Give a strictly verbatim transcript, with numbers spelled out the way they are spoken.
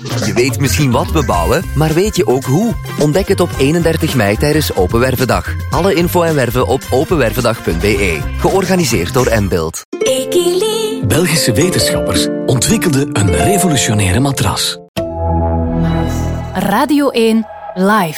Je weet misschien wat we bouwen, maar weet je ook hoe? Ontdek het op eenendertig mei tijdens Open Wervendag. Alle info en werven op openwervendag punt b e. Georganiseerd door Mbuild. Belgische wetenschappers ontwikkelden een revolutionaire matras. Radio één Live.